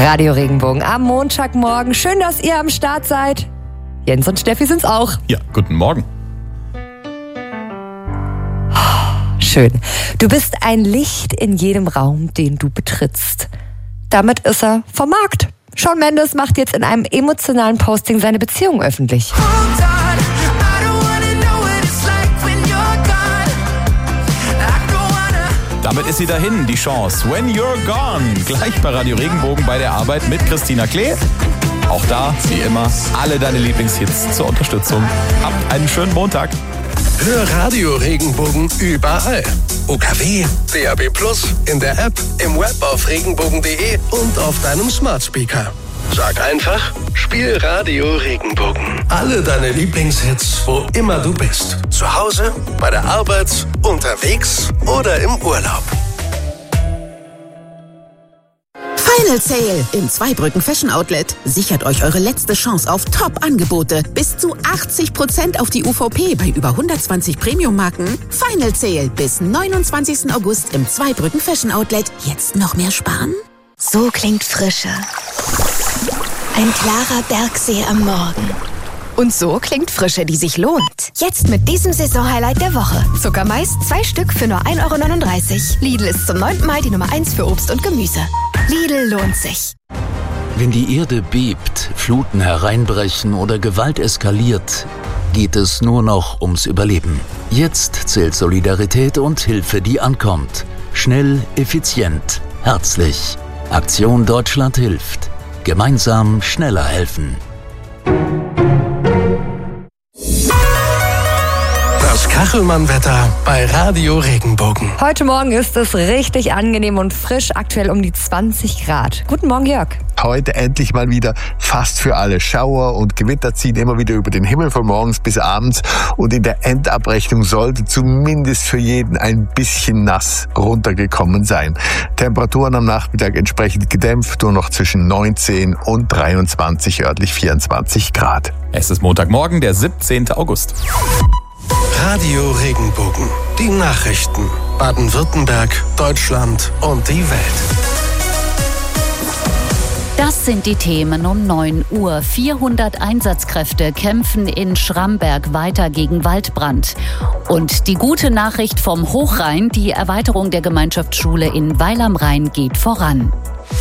Radio Regenbogen am Montagmorgen. Schön, dass ihr am Start seid. Jens und Steffi sind's auch. Ja, guten Morgen. Schön. Du bist ein Licht in jedem Raum, den du betrittst. Damit ist er vom Markt. Shawn Mendes macht jetzt in einem emotionalen Posting seine Beziehung öffentlich. Damit ist sie dahin, die Chance. When You're Gone. Gleich bei Radio Regenbogen bei der Arbeit mit Christina Klee. Auch da, wie immer, alle deine Lieblingshits zur Unterstützung. Habt einen schönen Montag. Hör Radio Regenbogen überall. UKW, DAB+, in der App, im Web auf regenbogen.de und auf deinem Smart Speaker. Sag einfach, spiel Radio Regenbogen. Alle deine Lieblingshits, wo immer du bist. Zu Hause, bei der Arbeit, unterwegs oder im Urlaub. Final Sale im Zweibrücken Fashion Outlet. Sichert euch eure letzte Chance auf Top-Angebote. Bis zu 80% auf die UVP bei über 120 Premium-Marken. Final Sale bis 29. August im Zweibrücken Fashion Outlet. Jetzt noch mehr sparen? So klingt Frische. Ein klarer Bergsee am Morgen. Und so klingt Frische, die sich lohnt. Jetzt mit diesem Saisonhighlight der Woche. Zuckermais, 2 Stück für nur 1,39 €. Lidl ist zum 9. Mal die Nummer 1 für Obst und Gemüse. Lidl lohnt sich. Wenn die Erde bebt, Fluten hereinbrechen oder Gewalt eskaliert, geht es nur noch ums Überleben. Jetzt zählt Solidarität und Hilfe, die ankommt. Schnell, effizient, herzlich. Aktion Deutschland hilft. Gemeinsam schneller helfen. Das Kachelmann-Wetter bei Radio Regenbogen. Heute Morgen ist es richtig angenehm und frisch, aktuell um die 20 Grad. Guten Morgen, Jörg. Heute endlich mal wieder fast für alle. Schauer und Gewitter ziehen immer wieder über den Himmel von morgens bis abends. Und in der Endabrechnung sollte zumindest für jeden ein bisschen nass runtergekommen sein. Temperaturen am Nachmittag entsprechend gedämpft, nur noch zwischen 19 und 23, örtlich 24 Grad. Es ist Montagmorgen, der 17. August. Radio Regenbogen. Die Nachrichten. Baden-Württemberg, Deutschland und die Welt. Das sind die Themen um 9 Uhr. 400 Einsatzkräfte kämpfen in Schramberg weiter gegen Waldbrand. Und die gute Nachricht vom Hochrhein, die Erweiterung der Gemeinschaftsschule in Weil am Rhein geht voran.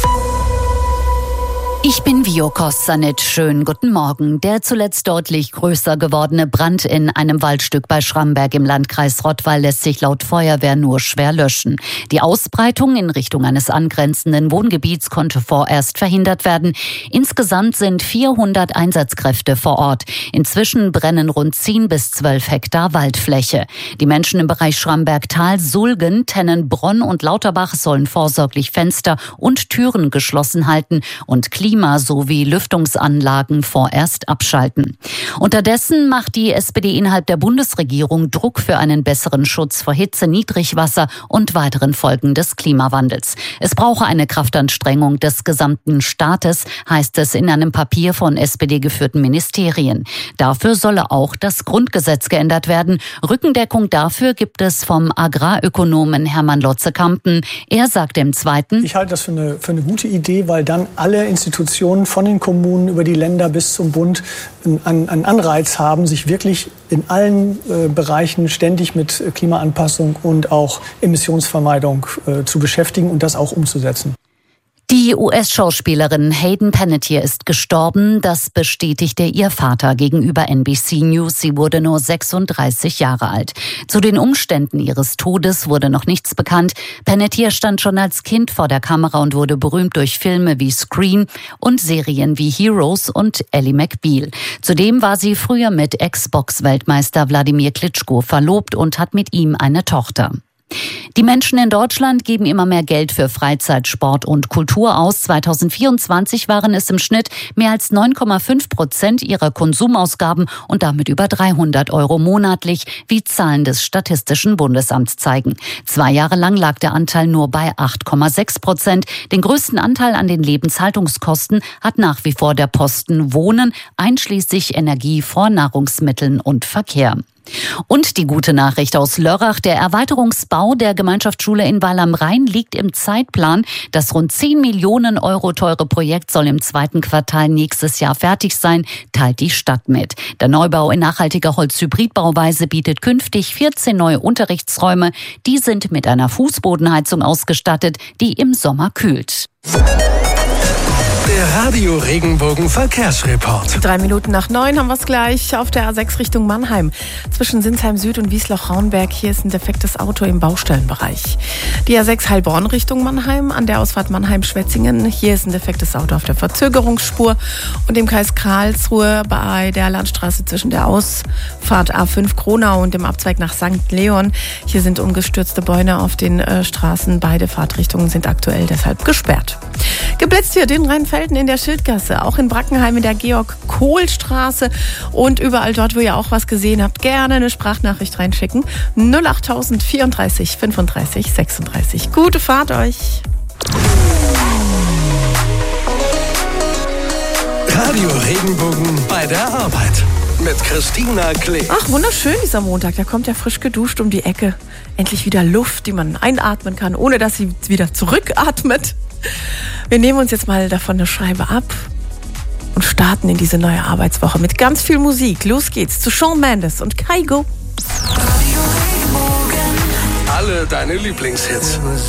Ich bin Vio Kossanit. Schönen guten Morgen. Der zuletzt deutlich größer gewordene Brand in einem Waldstück bei Schramberg im Landkreis Rottweil lässt sich laut Feuerwehr nur schwer löschen. Die Ausbreitung in Richtung eines angrenzenden Wohngebiets konnte vorerst verhindert werden. Insgesamt sind 400 Einsatzkräfte vor Ort. Inzwischen brennen rund 10 bis 12 Hektar Waldfläche. Die Menschen im Bereich Schramberg-Tal, Sulgen, Tennenbronn und Lauterbach sollen vorsorglich Fenster und Türen geschlossen halten und Klima- sowie Lüftungsanlagen vorerst abschalten. Unterdessen macht die SPD innerhalb der Bundesregierung Druck für einen besseren Schutz vor Hitze, Niedrigwasser und weiteren Folgen des Klimawandels. Es brauche eine Kraftanstrengung des gesamten Staates, heißt es in einem Papier von SPD-geführten Ministerien. Dafür solle auch das Grundgesetz geändert werden. Rückendeckung dafür gibt es vom Agrarökonomen Hermann Lotze-Kampen. Er sagt im Zweiten: Ich halte das für eine gute Idee, weil dann alle Institutionen von den Kommunen über die Länder bis zum Bund einen Anreiz haben, sich wirklich in allen Bereichen ständig mit Klimaanpassung und auch Emissionsvermeidung zu beschäftigen und das auch umzusetzen. Die US-Schauspielerin Hayden Panettiere ist gestorben. Das bestätigte ihr Vater gegenüber NBC News. Sie wurde nur 36 Jahre alt. Zu den Umständen ihres Todes wurde noch nichts bekannt. Panettiere stand schon als Kind vor der Kamera und wurde berühmt durch Filme wie Scream und Serien wie Heroes und Ally McBeal. Zudem war sie früher mit Ex-Box-Weltmeister Wladimir Klitschko verlobt und hat mit ihm eine Tochter. Die Menschen in Deutschland geben immer mehr Geld für Freizeit, Sport und Kultur aus. 2024 waren es im Schnitt mehr als 9,5% ihrer Konsumausgaben und damit über 300 € monatlich, wie Zahlen des Statistischen Bundesamts zeigen. 2 Jahre lang lag der Anteil nur bei 8,6%. Den größten Anteil an den Lebenshaltungskosten hat nach wie vor der Posten Wohnen, einschließlich Energie, Vornahrungsmitteln und Verkehr. Und die gute Nachricht aus Lörrach. Der Erweiterungsbau der Gemeinschaftsschule in Weil am Rhein liegt im Zeitplan. Das rund 10 Millionen Euro teure Projekt soll im 2. Quartal nächstes Jahr fertig sein, teilt die Stadt mit. Der Neubau in nachhaltiger Holzhybridbauweise bietet künftig 14 neue Unterrichtsräume. Die sind mit einer Fußbodenheizung ausgestattet, die im Sommer kühlt. Der Radio Regenbogen Verkehrsreport. 8:03 haben wir es gleich auf der A6 Richtung Mannheim. Zwischen Sinsheim Süd und Wiesloch-Raunberg. Hier ist ein defektes Auto im Baustellenbereich. Die A6 Heilbronn Richtung Mannheim. An der Ausfahrt Mannheim-Schwetzingen. Hier ist ein defektes Auto auf der Verzögerungsspur. Und im Kreis Karlsruhe bei der Landstraße zwischen der Ausfahrt A5 Kronau und dem Abzweig nach St. Leon. Hier sind umgestürzte Bäume auf den Straßen. Beide Fahrtrichtungen sind aktuell deshalb gesperrt. Geblitzt hier in Rheinfelden in der Schildgasse, auch in Brackenheim in der Georg-Kohl-Straße und überall dort, wo ihr auch was gesehen habt, gerne eine Sprachnachricht reinschicken. 08000 34 35 36. Gute Fahrt euch. Radio Regenbogen bei der Arbeit mit Christina Klee. Ach, wunderschön dieser Montag. Da kommt ja frisch geduscht um die Ecke. Endlich wieder Luft, die man einatmen kann, ohne dass sie wieder zurückatmet. Wir nehmen uns jetzt mal davon eine Scheibe ab und starten in diese neue Arbeitswoche mit ganz viel Musik. Los geht's zu Shawn Mendes und Kygo. Alle deine Lieblingshits.